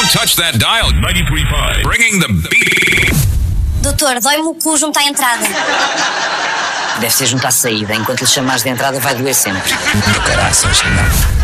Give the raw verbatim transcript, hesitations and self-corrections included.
touch that dial. ninety-three point five. Bringing the beat. Doutor, dói-me o cu junto à entrada. Deve ser junto à saída. Enquanto lhe chamares de entrada vai doer sempre. Do caraças, não.